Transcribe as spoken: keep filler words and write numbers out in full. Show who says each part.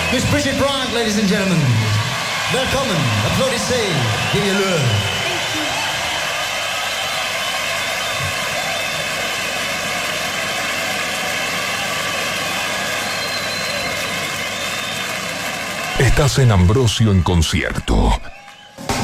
Speaker 1: Miss Bridget Bryant, ladies and gentlemen. Welcome, applaudissez, give
Speaker 2: Estás en Ambrosio en concierto.